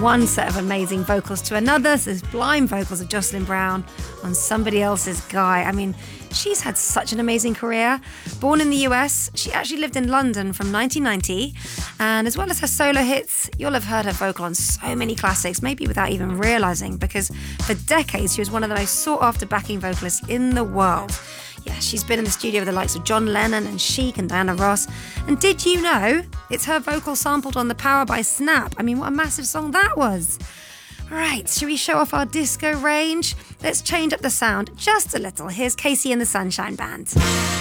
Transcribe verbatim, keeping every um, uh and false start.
one set of amazing vocals to another. So there's blind vocals of Jocelyn Brown on Somebody Else's Guy. I mean, she's had such an amazing career. Born in the U S, she actually lived in London from nineteen ninety. And as well as her solo hits, you'll have heard her vocal on so many classics, maybe without even realising, because for decades she was one of the most sought-after backing vocalists in the world. Yeah, she's been in the studio with the likes of John Lennon and Chic and Diana Ross. And did you know it's her vocal sampled on The Power by Snap? I mean, what a massive song that was. Right, shall we show off our disco range? Let's change up the sound just a little. Here's Casey and the Sunshine Band.